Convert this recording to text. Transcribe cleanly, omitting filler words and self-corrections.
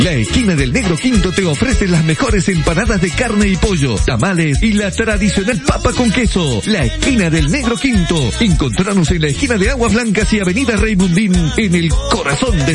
La esquina del Negro Quinto te ofrece las mejores empanadas de carne y pollo, tamales y la tradicional papa con queso. La esquina del Negro Quinto. Encontranos en la esquina de Aguas Blancas y Avenida Raymundín, en el corazón de